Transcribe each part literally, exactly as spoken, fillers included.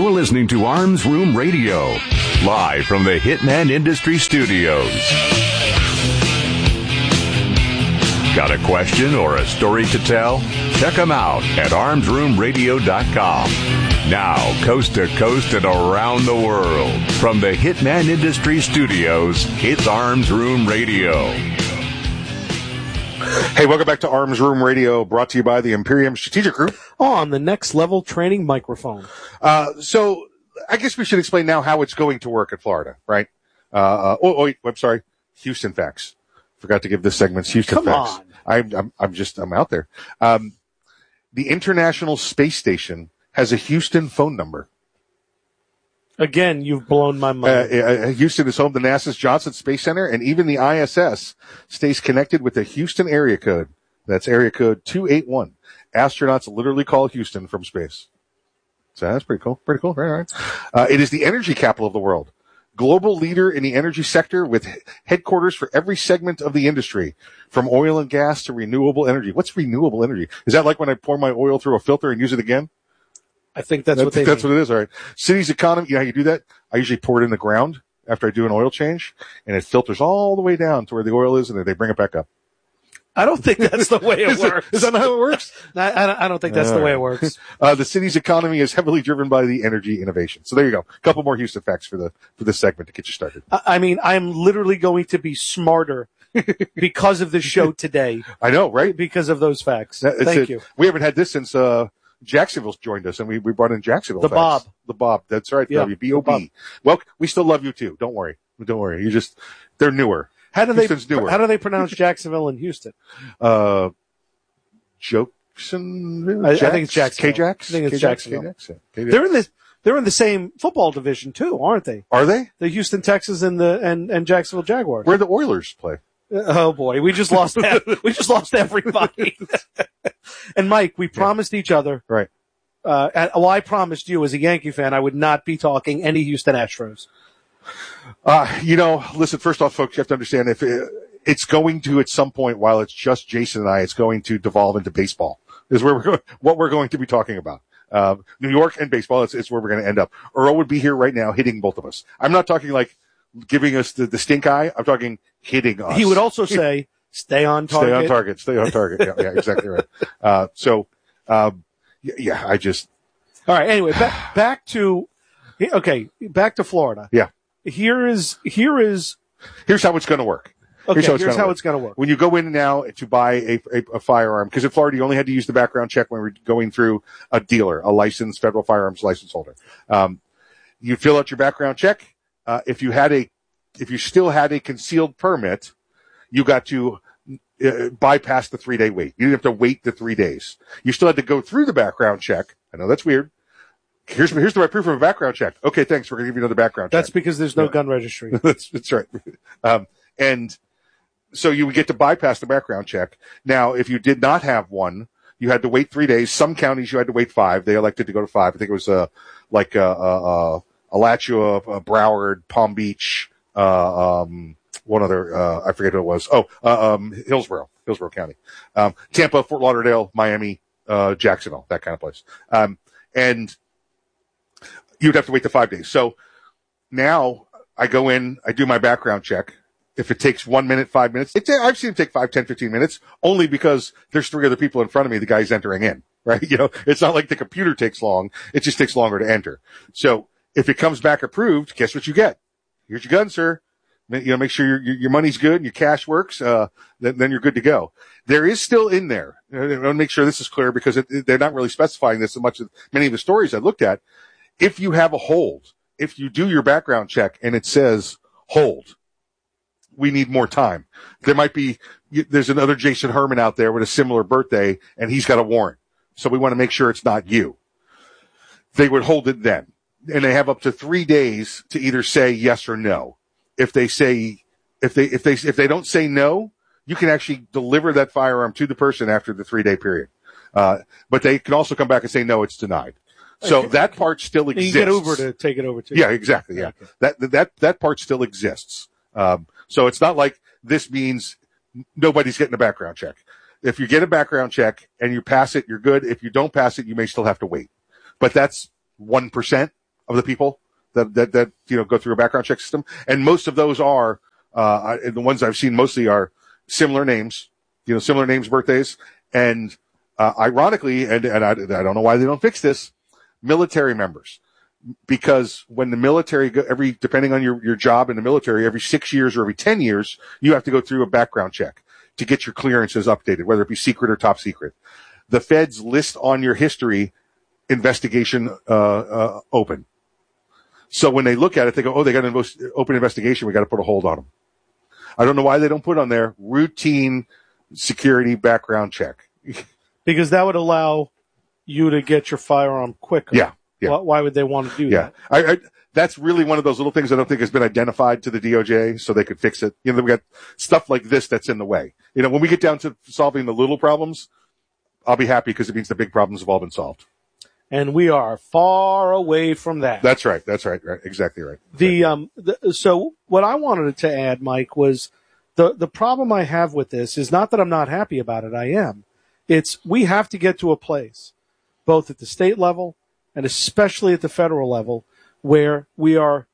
You're listening to Arms Room Radio, live from the Hitman Industry Studios. Got a question or a story to tell? Check them out at arms room radio dot com. Now, coast to coast and around the world, from the Hitman Industry Studios, it's Arms Room Radio. Hey, welcome back to Arms Room Radio, brought to you by the Imperium Strategic Group. On the Next Level Training Microphone. Uh, so, I guess we should explain now how it's going to work in Florida, right? Uh, uh, oh, oh, wait, I'm sorry. Houston facts. Forgot to give this segment Houston Come facts. on. I'm, I'm, I'm just, I'm out there. Um, the International Space Station has a Houston phone number. Again, you've blown my mind. Uh, uh, Houston is home to NASA's Johnson Space Center, and even the I S S stays connected with the Houston area code. That's area code two eight one. Astronauts literally call Houston from space. So that's pretty cool. Pretty cool. Very all right. Uh, it is the energy capital of the world. Global leader in the energy sector with headquarters for every segment of the industry, from oil and gas to renewable energy. What's renewable energy? Is that like when I pour my oil through a filter and use it again? I think that's I what they think that's mean. what it is. All right. City's economy, you know how you do that? I usually pour it in the ground after I do an oil change, and it filters all the way down to where the oil is, and then they bring it back up. I don't think that's the way it is works. It, is that not how it works? I, I, don't, I don't think that's All the way right. it works. Uh, the city's economy is heavily driven by the energy innovation. So there you go. A couple more Houston facts for the for this segment to get you started. I, I mean, I'm literally going to be smarter because of this show today. I know, right? Because of those facts. That- it's Thank a- you. We haven't had this since uh, Jacksonville joined us, and we, we brought in Jacksonville The facts. Bob. The Bob. That's right. Yeah, B O Bob. B. Well, we still love you too. Don't worry. Don't worry. You just, they're newer. How do they Houston's newer. how do they pronounce Jacksonville and Houston? Uh, Jackson? I- I think it's Jacksonville. K-Jax? I think it's K-Jax? Jacksonville. K-Jax? Yeah. K-Jax. They're in the they're in the same football division too, aren't they? Are they? The Houston Texans and the and, and Jacksonville Jaguars. Where the Oilers play? Oh boy, we just lost that. We just lost everybody. And Mike, we promised each other. Right. Uh, and, well, I promised you as a Yankee fan, I would not be talking any Houston Astros. Uh, you know, listen, first off, folks, you have to understand if it, it's going to, at some point, while it's just Jason and I, it's going to devolve into baseball. Is where we're going, what we're going to be talking about. Uh, New York and baseball, it's, it's where we're going to end up. Earl would be here right now hitting both of us. I'm not talking like giving us the, the stink eye. I'm talking hitting us. He would also say, stay on target. Stay on target. Stay on target. Yeah, yeah, exactly right. Uh, so, um, yeah, yeah, I just. All right. Anyway, back, back to, okay, back to Florida. Yeah. Here is, here is. Here's how it's going to work. Okay, Here's how it's here's gonna how work. it's going to work. When you go in now to buy a, a, a firearm, because in Florida you only had to use the background check when we were going through a dealer, a licensed federal firearms license holder. Um, you fill out your background check. Uh, if you had a, if you still had a concealed permit, you got to uh, bypass the three day wait. You didn't have to wait the three days. You still had to go through the background check. I know that's weird. Here's here's the right proof of a background check. Okay, thanks. We're gonna give you another background check. That's because there's no Yeah. gun registry. that's, that's right. Um, and so you would get to bypass the background check. Now, if you did not have one, you had to wait three days. Some counties you had to wait five. They elected to go to five. I think it was uh, like uh, uh, uh, Alachua, uh, Broward, Palm Beach, uh, um, one other. Uh, I forget who it was. Oh, uh, um, Hillsborough, Hillsborough County, um, Tampa, Fort Lauderdale, Miami, uh, Jacksonville, that kind of place. Um, and you'd have to wait the five days. So now I go in, I do my background check. If it takes one minute, five minutes, it's, I've seen it take five, ten, fifteen minutes only because there's three other people in front of me. The guy's entering in, right? You know, it's not like the computer takes long. It just takes longer to enter. So if it comes back approved, guess what you get? Here's your gun, sir. You know, make sure your, your, your money's good and your cash works. Uh, then, then you're good to go. There is still in there. I want to make sure this is clear because it, it, they're not really specifying this so much as many of the stories I looked at. If you have a hold, if you do your background check and it says hold, we need more time. There might be, there's another Jason Herman out there with a similar birthday and he's got a warrant. So we want to make sure it's not you. They would hold it then. And they have up to three days to either say yes or no. If they say, if they, if they, if they don't say no, you can actually deliver that firearm to the person after the three day period. Uh, but they can also come back and say, no, it's denied. So Okay. that part still You exists. get Uber to take it over to. Yeah, exactly. Yeah. Okay. That, that, that part still exists. Um, so it's not like this means nobody's getting a background check. If you get a background check and you pass it, you're good. If you don't pass it, you may still have to wait. But that's one percent, of the people that, that, that, you know, go through a background check system. And most of those are, uh, the ones I've seen mostly are similar names, you know, similar names, birthdays. And, uh, ironically, and, and I, I don't know why they don't fix this, military members. Because when the military, go, every, depending on your, your job in the military, every six years or every ten years, you have to go through a background check to get your clearances updated, whether it be secret or top secret. The feds list on your history investigation, uh, uh, open. So when they look at it, they go, oh, they got an open investigation. We got to put a hold on them. I don't know why they don't put on there routine security background check. Because that would allow you to get your firearm quicker. Yeah. Yeah. Why, why would they want to do yeah. that? I, I, that's really one of those little things I don't think has been identified to the D O J so they could fix it. You know, we got stuff like this that's in the way. You know, when we get down to solving the little problems, I'll be happy because it means the big problems have all been solved. And we are far away from that. That's right. That's right. Right. Exactly right. The, um, the, so what I wanted to add, Mike, was the, the problem I have with this is not that I'm not happy about it. I am. It's, we have to get to a place, both at the state level and especially at the federal level, where we are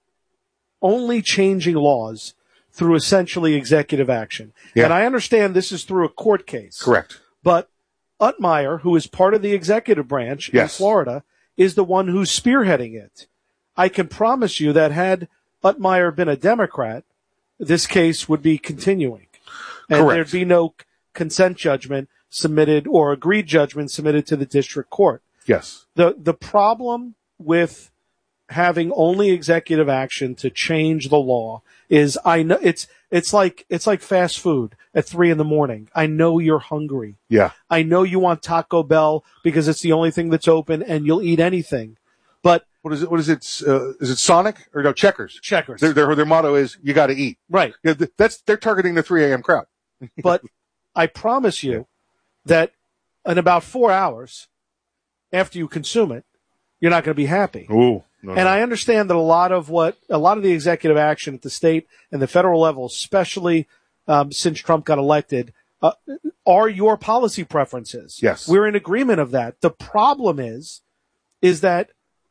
only changing laws through essentially executive action. Yeah. And I understand this is through a court case. Correct. But Utmeyer, who is part of the executive branch yes. in Florida, is the one who's spearheading it. I can promise you that had Utmeyer been a Democrat, this case would be continuing. And Correct. There'd be no consent judgment submitted or agreed judgment submitted to the district court. Yes. The, the problem with having only executive action to change the law is I know it's, it's like, it's like fast food at three in the morning. I know you're hungry. Yeah. I know you want Taco Bell because it's the only thing that's open and you'll eat anything. But what is it? What is it? Uh, is it Sonic or no Checkers? Checkers. Their, their, their motto is you got to eat. Right. Yeah, that's, they're targeting the three a.m. crowd. But I promise you that in about four hours after you consume it, you're not going to be happy. Ooh. No, and no. I understand that a lot of what, a lot of the executive action at the state and the federal level, especially um, since Trump got elected, uh, are your policy preferences. Yes. We're in agreement of that. The problem is, is that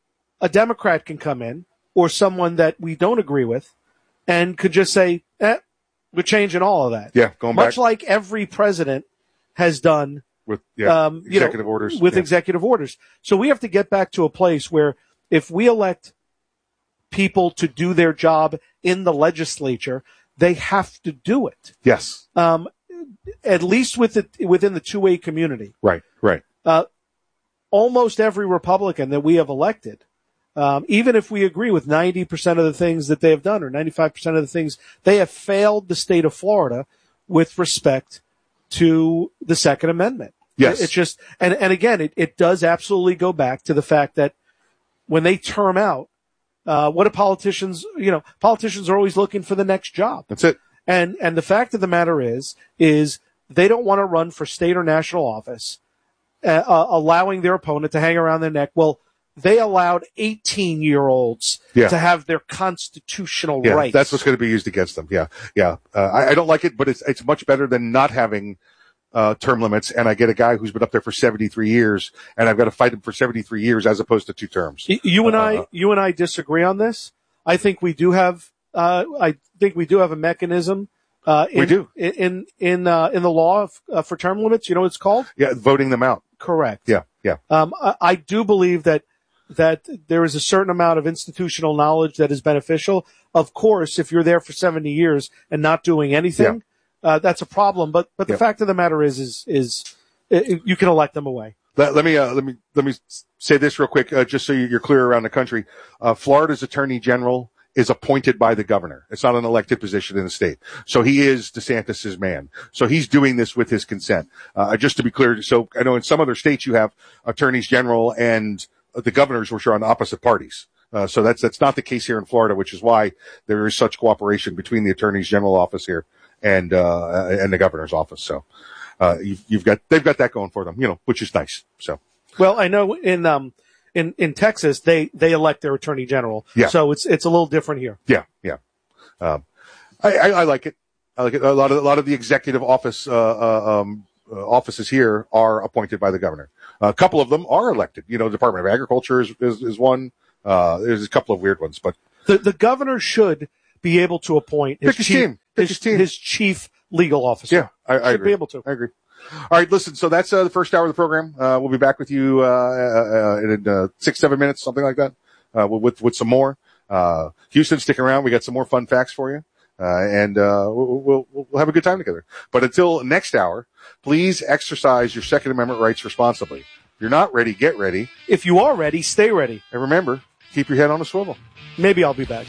a Democrat can come in or someone that we don't agree with and could just say, eh, we're changing all of that. Yeah, going Much back. like every president has done with yeah, um, you executive know, orders. With yeah. executive orders. So we have to get back to a place where if we elect people to do their job in the legislature, they have to do it. Yes. Um, at least with the, within the two A community. Right, right. Uh, almost every Republican that we have elected, um, even if we agree with ninety percent of the things that they have done or ninety-five percent of the things, they have failed the state of Florida with respect to the Second Amendment. Yes. It's just, and, and again, it, it does absolutely go back to the fact that when they term out, uh, what do politicians, you know, politicians are always looking for the next job. That's it. And, and the fact of the matter is, is they don't want to run for state or national office, uh, uh, allowing their opponent to hang around their neck. Well, they allowed eighteen year olds yeah. to have their constitutional yeah, rights. That's what's going to be used against them. Yeah. Yeah. Uh, I, I don't like it, but it's, it's much better than not having Uh, term limits, and I get a guy who's been up there for seventy-three years, and I've got to fight him for seventy-three years as opposed to two terms. You and uh, I, you and I disagree on this. I think we do have, uh, I think we do have a mechanism, uh, in, we do. in, in, uh, in the law of, uh, for term limits. You know what it's called? Yeah, voting them out. Correct. Yeah, yeah. Um, I, I do believe that, that there is a certain amount of institutional knowledge that is beneficial. Of course, if you're there for seventy years and not doing anything, yeah. Uh, that's a problem, but, but the yep. fact of the matter is, is, is, it, you can elect them away. Let, let me, uh, let me, let me say this real quick, uh, just so you're clear around the country. Uh, Florida's Attorney General is appointed by the governor. It's not an elected position in the state. So he is DeSantis's man. So he's doing this with his consent. Uh, just to be clear, so I know in some other states you have attorneys general and the governors, which are on opposite parties. Uh, so that's, that's not the case here in Florida, which is why there is such cooperation between the attorney's general office here and, uh, and the governor's office. So, uh, you've, you've got, they've got that going for them, you know, which is nice. So. Well, I know in, um, in, in Texas, they, they elect their attorney general. Yeah. So it's, it's a little different here. Yeah. Yeah. Um, I, I, I like it. I like it. A lot of, a lot of the executive office, uh, uh um, uh, offices here are appointed by the governor. A couple of them are elected. You know, Department of Agriculture is, is, is one. Uh, there's a couple of weird ones, but the the governor should be able to appoint his, Pick his chief, team. Pick his, his team. his chief legal officer. yeah, I, I should agree. be able to. I agree. All right, listen. So that's uh, the first hour of the program. Uh, we'll be back with you uh, uh, in uh, six, seven minutes, something like that, uh, with with some more. Uh, Houston, stick around. We got some more fun facts for you, uh, and uh, we'll, we'll we'll have a good time together. But until next hour, please exercise your Second Amendment rights responsibly. If you're not ready, get ready. If you are ready, stay ready. And remember, keep your head on a swivel. Maybe I'll be back.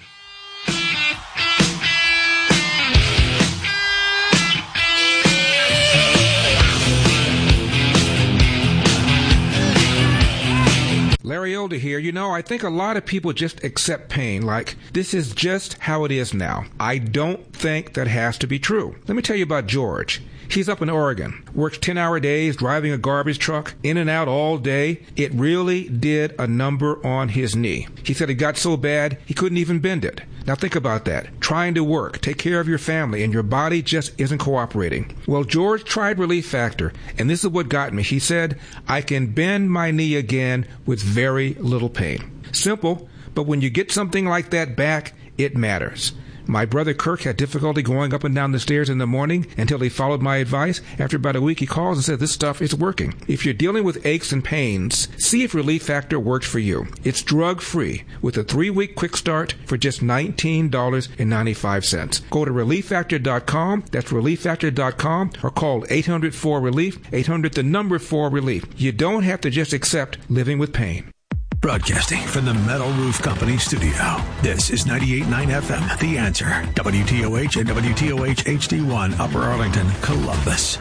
Larry Elder here. You know, I think a lot of people just accept pain like this is just how it is now. I don't think that has to be true. Let me tell you about George. He's up in Oregon, works ten-hour days, driving a garbage truck, in and out all day. It really did a number on his knee. He said it got so bad, he couldn't even bend it. Now think about that. Trying to work, take care of your family, and your body just isn't cooperating. Well, George tried Relief Factor, and this is what got me. He said, I can bend my knee again with very little pain. Simple, but when you get something like that back, it matters. My brother Kirk had difficulty going up and down the stairs in the morning until he followed my advice. After about a week, he calls and says, this stuff is working. If you're dealing with aches and pains, see if Relief Factor works for you. It's drug-free with a three-week quick start for just nineteen dollars and ninety-five cents. Go to relief factor dot com. That's relief factor dot com, or call eight hundred four relief, eight hundred the number four relief. You don't have to just accept living with pain. Broadcasting from the Metal Roof Company studio. This is ninety-eight point nine F M, The Answer. W T O H and W T O H H D one, Upper Arlington, Columbus.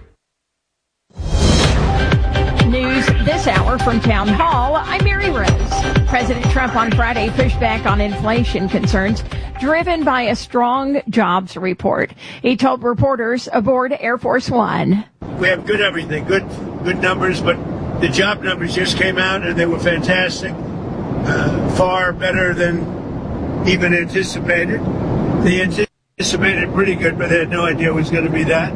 News this hour from Town Hall. I'm Mary Rose. President Trump on Friday pushed back on inflation concerns driven by a strong jobs report. He told reporters aboard Air Force One. We have good everything, good good numbers, but the job numbers just came out, and they were fantastic, uh, far better than even anticipated. They anticipated pretty good, but they had no idea it was going to be that.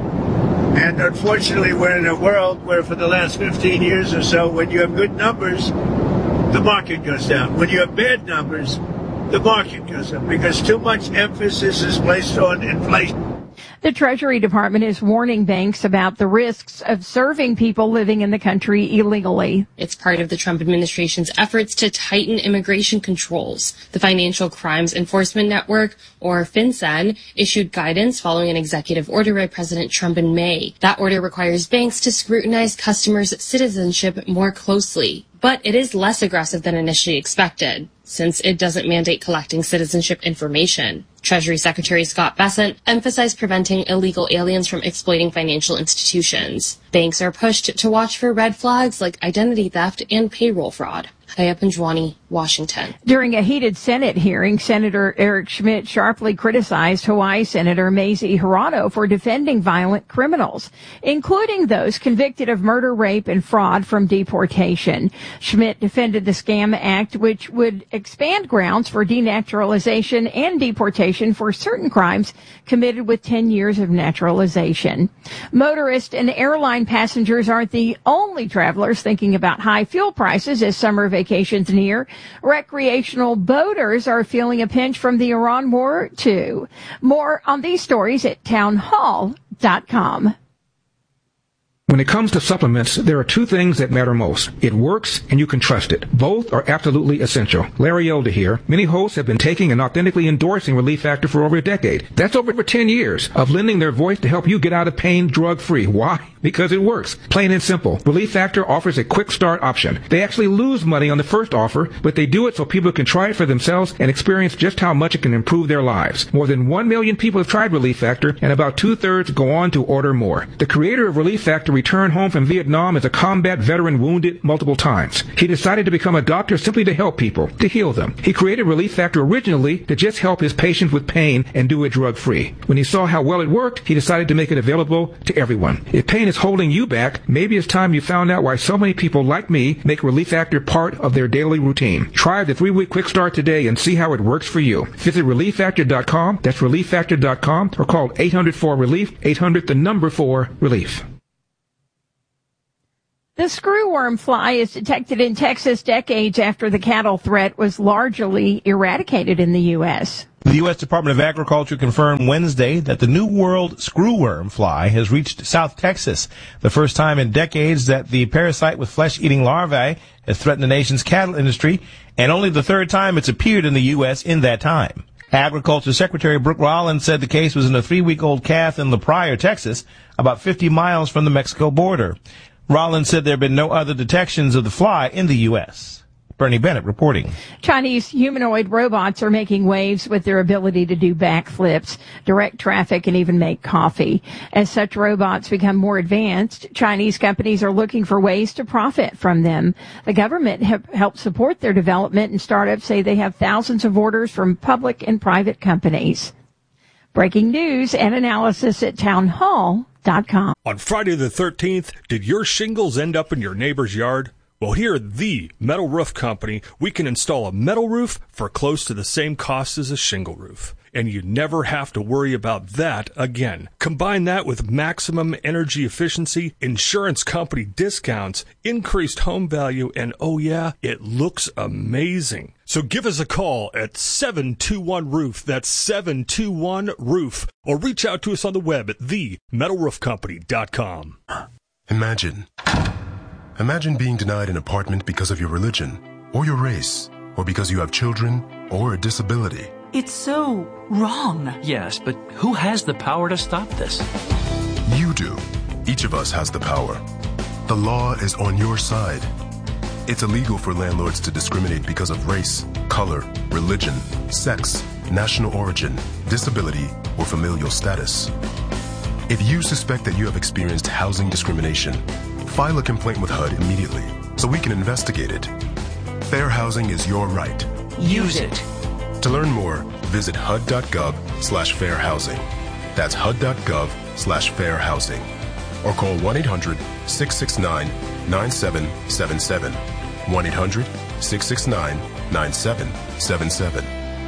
And unfortunately, we're in a world where for the last fifteen years or so, when you have good numbers, the market goes down. When you have bad numbers, the market goes up because too much emphasis is placed on inflation. The Treasury Department is warning banks about the risks of serving people living in the country illegally. It's part of the Trump administration's efforts to tighten immigration controls. The Financial Crimes Enforcement Network, or FinCEN, issued guidance following an executive order by President Trump in May. That order requires banks to scrutinize customers' citizenship more closely. But it is less aggressive than initially expected, since it doesn't mandate collecting citizenship information. Treasury Secretary Scott Bessent emphasized preventing illegal aliens from exploiting financial institutions. Banks are pushed to watch for red flags like identity theft and payroll fraud. Haya Panjwani, Washington. During a heated Senate hearing, Senator Eric Schmidt sharply criticized Hawaii Senator Mazie Hirono for defending violent criminals, including those convicted of murder, rape, and fraud from deportation. Schmidt defended the Scam Act, which would expand grounds for denaturalization and deportation for certain crimes committed with ten years of naturalization. Motorists and airline passengers aren't the only travelers thinking about high fuel prices as summer vacations near. Recreational boaters are feeling a pinch from the Iran war, too. More on these stories at town hall dot com. When it comes to supplements, there are two things that matter most. It works and you can trust it. Both are absolutely essential. Larry Elder here. Many hosts have been taking and authentically endorsing Relief Factor for over a decade. That's over ten years of lending their voice to help you get out of pain drug-free. Why? Because it works. Plain and simple. Relief Factor offers a quick start option. They actually lose money on the first offer, but they do it so people can try it for themselves and experience just how much it can improve their lives. More than one million people have tried Relief Factor, and about two-thirds go on to order more. The creator of Relief Factor returned home from Vietnam as a combat veteran wounded multiple times. He decided to become a doctor simply to help people, to heal them. He created Relief Factor originally to just help his patients with pain and do it drug-free. When he saw how well it worked, he decided to make it available to everyone. If pain is holding you back, maybe it's time you found out why so many people like me make Relief Factor part of their daily routine. Try the three-week quick start today and see how it works for you. Visit relief factor dot com, that's relief factor dot com, or call eight hundred four relief, eight hundred the number four relief. The screwworm fly is detected in Texas decades after the cattle threat was largely eradicated in the U S. The U S Department of Agriculture confirmed Wednesday that the New World screwworm fly has reached South Texas, the first time in decades that the parasite with flesh-eating larvae has threatened the nation's cattle industry, and only the third time it's appeared in the U S in that time. Agriculture Secretary Brooke Rollins said the case was in a three-week-old calf in La Pryor, Texas, about fifty miles from the Mexico border. Rollins said there have been no other detections of the fly in the U S. Bernie Bennett reporting. Chinese humanoid robots are making waves with their ability to do backflips, direct traffic, and even make coffee. As such robots become more advanced, Chinese companies are looking for ways to profit from them. The government have helped support their development, and startups say they have thousands of orders from public and private companies. Breaking news and analysis at townhall dot com. On Friday the thirteenth, did your shingles end up in your neighbor's yard? Well, here at the Metal Roof Company, we can install a metal roof for close to the same cost as a shingle roof. And you never have to worry about that again. Combine that with maximum energy efficiency, insurance company discounts, increased home value, and oh yeah, it looks amazing. So give us a call at seven two one roof. That's seven two one roof. Or reach out to us on the web at the metal roof company dot com. Imagine. Imagine being denied an apartment because of your religion, or your race, or because you have children, or a disability. It's so wrong. Yes, but who has the power to stop this? You do. Each of us has the power. The law is on your side. It's illegal for landlords to discriminate because of race, color, religion, sex, national origin, disability, or familial status. If you suspect that you have experienced housing discrimination, file a complaint with H U D immediately so we can investigate it. Fair housing is your right. Use it. To learn more, visit H U D dot gov slash fair housing. That's H U D dot gov slash fair housing. Or call one eight hundred six six nine nine seven seven seven. one eight hundred six six nine nine seven seven seven.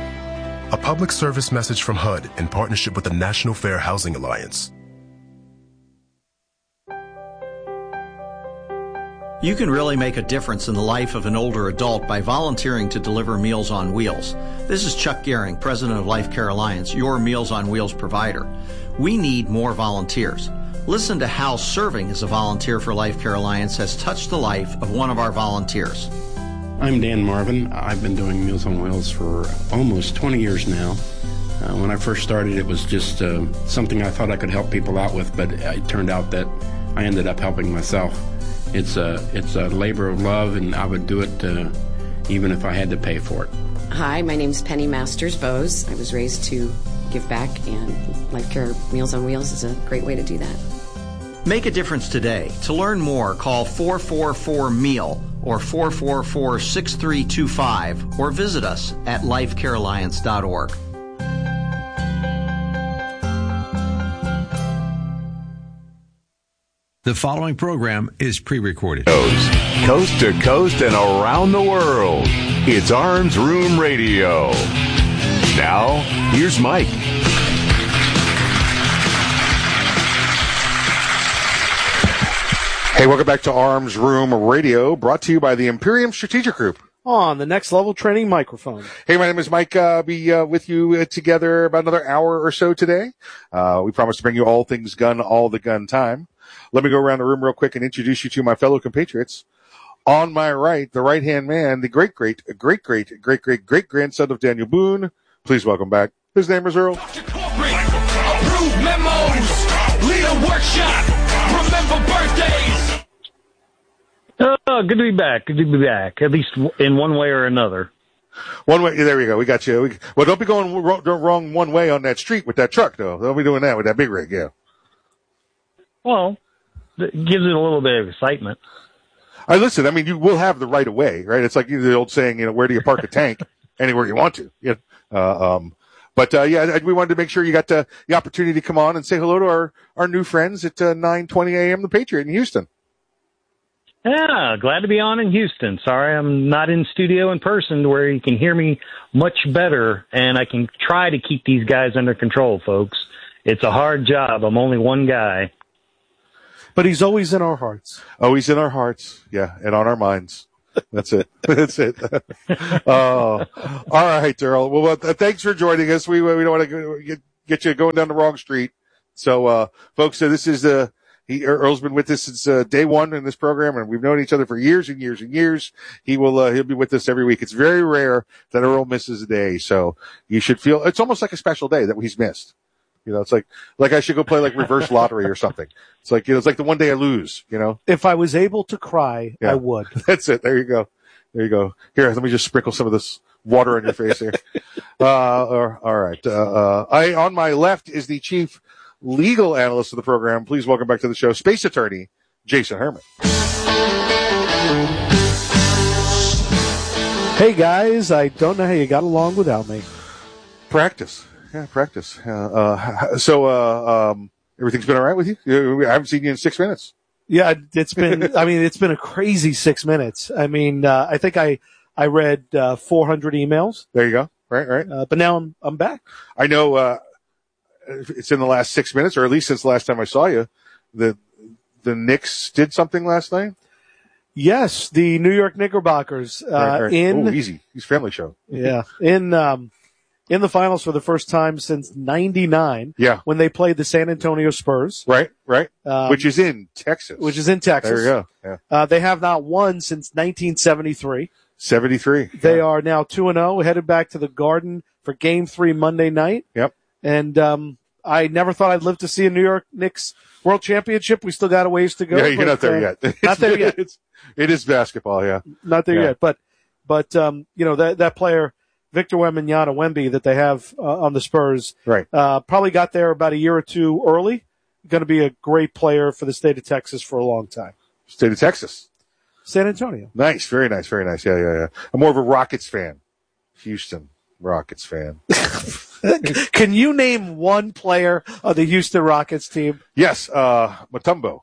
A public service message from H U D in partnership with the National Fair Housing Alliance. You can really make a difference in the life of an older adult by volunteering to deliver Meals on Wheels. This is Chuck Gehring, president of Life Care Alliance, your Meals on Wheels provider. We need more volunteers. Listen to how serving as a volunteer for Life Care Alliance has touched the life of one of our volunteers. I'm Dan Marvin. I've been doing Meals on Wheels for almost twenty years now. Uh, when I first started, it was just uh, something I thought I could help people out with, but it turned out that I ended up helping myself. It's a, it's a labor of love, and I would do it uh, even if I had to pay for it. Hi, my name's Penny Masters Bose. I was raised to give back, and Life Care Meals on Wheels is a great way to do that. Make a difference today. To learn more, call four four four M E A L or four four four six three two five or visit us at life care alliance dot org. The following program is pre-recorded. Coast to coast and around the world. It's Arms Room Radio. Now, here's Mike. Hey, welcome back to Arms Room Radio, brought to you by the Imperium Strategic Group. On the Next Level Training microphone. Hey, my name is Mike. Uh, be uh, with you uh, together about another hour or so today. Uh, we promise to bring you all things gun, all the gun time. Let me go around the room real quick and introduce you to my fellow compatriots. On my right, the right-hand man, the great, great, great, great, great, great, great grandson of Daniel Boone. Please welcome back. His name is Earl. Approve memos. Lead a workshop. Remember birthdays. Oh, good to be back. Good to be back, at least in one way or another. One way. There we go. We got you. We, well, don't be going wrong, wrong one way on that street with that truck, though. Don't be doing that with that big rig, yeah. Well, it gives it a little bit of excitement. I listen. I mean, you will have the right of way, right? It's like the old saying, you know, where do you park a tank? Anywhere you want to. Yeah. Uh, um, but uh, yeah, we wanted to make sure you got uh, the opportunity to come on and say hello to our our new friends at uh, nine twenty a.m. The Patriot in Houston. Yeah, glad to be on in Houston. Sorry I'm not in studio in person where you can hear me much better, and I can try to keep these guys under control, folks. It's a hard job. I'm only one guy. But he's always in our hearts. Always in our hearts, yeah, and on our minds. That's it. That's it. uh, all right, Earl. Well, uh, thanks for joining us. We we don't want to get, get you going down the wrong street. So, uh, folks, uh, this is uh, he Earl's been with us since uh, day one in this program, and we've known each other for years and years and years. He will uh, he'll be with us every week. It's very rare that Earl misses a day, so you should feel it's almost like a special day that he's missed. You know, it's like, like I should go play like reverse lottery or something. It's like, you know, it's like the one day I lose, you know? If I was able to cry, yeah. I would. That's it. There you go. There you go. Here, let me just sprinkle some of this water on your face here. uh, or, all right. Uh, uh, I, on my left is the chief legal analyst of the program. Please welcome back to the show, space attorney, Jason Herman. Hey guys, I don't know how you got along without me. Practice. Yeah, practice. Uh, uh, so, uh, um, everything's been all right with you? I haven't seen you in six minutes. Yeah, it's been, I mean, it's been a crazy six minutes. I mean, uh, I think I, I read, uh, four hundred emails. There you go. Right, right. Uh, but now I'm, I'm back. I know, uh, it's in the last six minutes, or at least since the last time I saw you. The, the Knicks did something last night? Yes, the New York Knickerbockers, uh, right, right. in. Oh, easy. He's family show. Yeah. In, um, in the finals for the first time since ninety-nine. Yeah. When they played the San Antonio Spurs. Right, right. Um, which is in Texas. Which is in Texas. There you go. Yeah. Uh, they have not won since nineteen seventy-three. seventy-three. They yeah. are now two and oh, headed back to the Garden for game three Monday night. Yep. And, um, I never thought I'd live to see a New York Knicks World Championship. We still got a ways to go. Yeah, you're but, not there uh, yet. Not there yet. It's, it is basketball, yeah. Not there yeah. yet. But, but, um, you know, that, that player, Victor Wembanyama, Wemby, that they have uh, on the Spurs, right? Uh, probably got there about a year or two early. Going to be a great player for the state of Texas for a long time. State of Texas, San Antonio. Nice, very nice, very nice. Yeah, yeah, yeah. I'm more of a Rockets fan. Houston Rockets fan. Can you name one player of the Houston Rockets team? Yes, uh, Mutombo.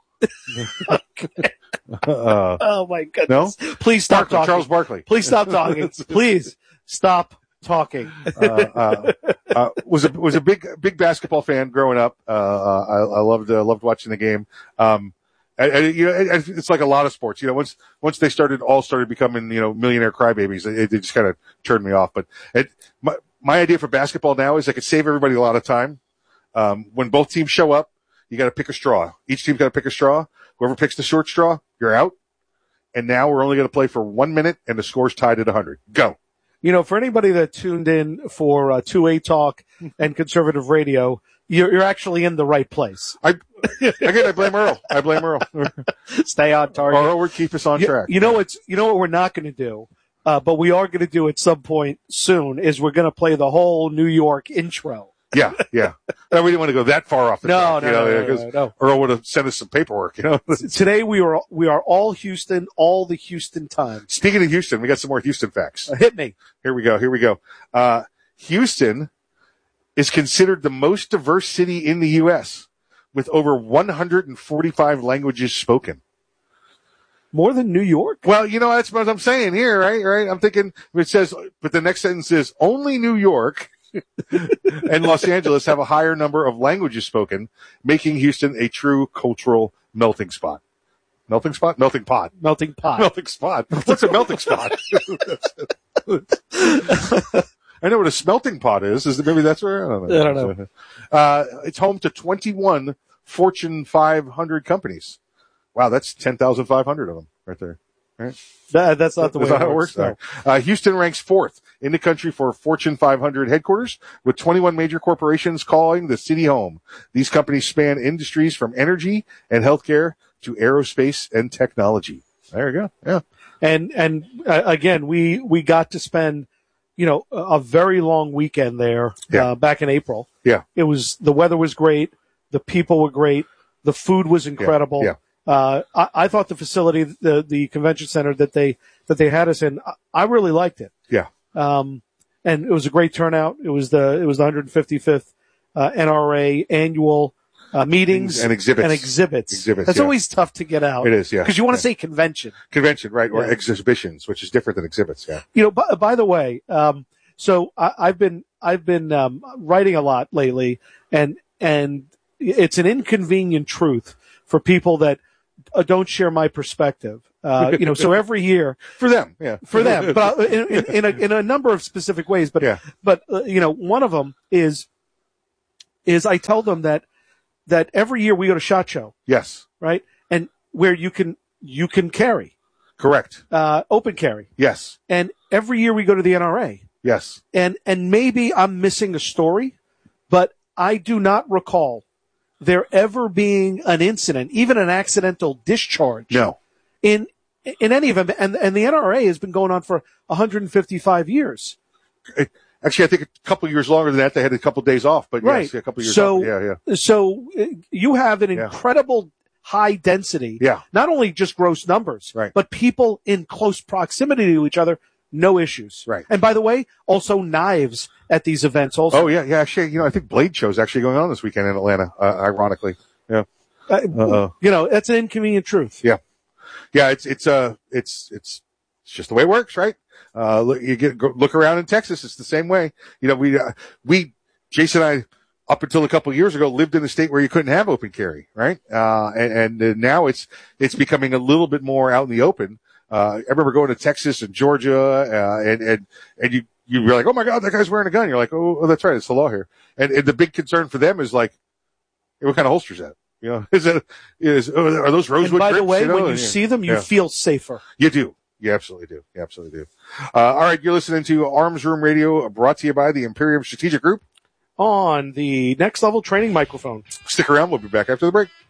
uh, oh my goodness! No, please stop Barkley, talking. Charles Barkley. Please stop talking. Please stop talking. uh, uh, uh, was a was a big big basketball fan growing up. Uh, uh, I, I loved uh, loved watching the game. Um, and, and, you know, it, it's like a lot of sports. You know, once once they started all started becoming you know millionaire crybabies, it, it just kind of turned me off. But it, my my idea for basketball now is I could save everybody a lot of time. Um, when both teams show up, you got to pick a straw. Each team's got to pick a straw. Whoever picks the short straw, you're out. And now we're only going to play for one minute, and the score's tied at one hundred. Go. You know, for anybody that tuned in for uh, two A Talk and conservative radio, you're, you're actually in the right place. I again, I blame Earl. I blame Earl. Stay on target. Earl would keep us on you, track. You know what's you know what we're not going to do, uh, but we are going to do at some point soon. Is we're going to play the whole New York intro. Yeah, yeah. No, we didn't want to go that far off the no, track. No, you know, no, yeah, no, no, no. Earl would have sent us some paperwork, you know. Today we are we are all Houston, all the Houston time. Speaking of Houston, we got some more Houston facts. Uh, hit me. Here we go. Here we go. Uh, Houston is considered the most diverse city in the U S with over one hundred forty-five languages spoken. More than New York? Well, you know, that's what I'm saying here, right? Right. I'm thinking it says, but the next sentence is only New York and Los Angeles have a higher number of languages spoken, making Houston a true cultural melting spot. Melting spot? Melting pot. Melting pot. Melting spot. What's a melting spot? I know what a smelting pot is. Is it, maybe that's where? I don't know. I don't know. Uh, it's home to twenty-one Fortune five hundred companies. Wow, that's ten thousand five hundred of them right there. Right? That, that's not the way that's it how works. it works. No. Uh, Houston ranks fourth in the country for Fortune five hundred headquarters, with twenty-one major corporations calling the city home. These companies span industries from energy and healthcare to aerospace and technology. There you go. Yeah. And, and uh, again, we, we got to spend, you know, a, a very long weekend there, yeah. uh, back in April. Yeah. It was, the weather was great. The people were great. The food was incredible. Yeah. yeah. Uh, I, I thought the facility, the, the convention center that they, that they had us in, I, I really liked it. Yeah. Um, and it was a great turnout. It was the, it was the one hundred fifty-fifth, uh, N R A annual, uh, meetings and exhibits and exhibits. Exhibits. That's yeah. always tough to get out. It is, yeah. Cause you want to yeah. say convention. Convention, right. Or yeah. exhibitions, which is different than exhibits. Yeah. You know, by, by the way, um, so I, I've been, I've been, um, writing a lot lately, and, and it's an inconvenient truth. for people that uh, don't share my perspective. Uh, you know, so every year for them, yeah, for them, but in, in, in, a, in a number of specific ways. But, yeah. but, uh, you know, one of them is, is I tell them that, that every year we go to SHOT Show. Yes. Right. And where you can, you can carry. Correct. Uh, open carry. Yes. And every year we go to the N R A. Yes. And, and maybe I'm missing a story, but I do not recall there ever being an incident, even an accidental discharge. No. In, in any of them. And, and the N R A has been going on for one hundred fifty-five years. It, actually, I think a couple of years longer than that. They had a couple of days off, but right. yes, a couple of years so, off. Yeah, yeah. So uh, you have an yeah. incredible high density. Yeah. Not only just gross numbers, right. but people in close proximity to each other. No issues. Right. And by the way, also knives at these events also. Oh, yeah, yeah. Actually, you know, I think Blade Show is actually going on this weekend in Atlanta, uh, ironically. Yeah. Uh, you know, that's an inconvenient truth. Yeah. Yeah, it's, it's, uh, it's, it's, it's just the way it works, right? Uh, look, you get, go, look around in Texas. It's the same way. You know, we, uh, we, Jason and I, up until a couple of years ago, lived in a state where you couldn't have open carry, right? Uh, and, and uh, now it's, it's becoming a little bit more out in the open. Uh, I remember going to Texas and Georgia, uh, and, and, and you, you were like, oh my God, that guy's wearing a gun. You're like, oh, oh that's right. It's the law here. And, and the big concern for them is like, hey, what kind of holster's that? You know, is it, is, are those rosewood And by grips, the way, you know? when you yeah. see them, you yeah. feel safer. You do. You absolutely do. You absolutely do. Uh, all right. You're listening to Arms Room Radio, brought to you by the Imperium Strategic Group on the Next Level Training microphone. Stick around. We'll be back after the break.